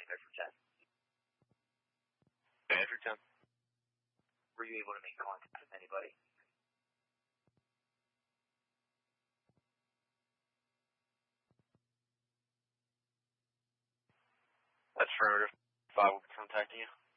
Bedford 10. Bedford 10. Were you able to make contact with anybody? That's affirmative. 5 will be contacting you.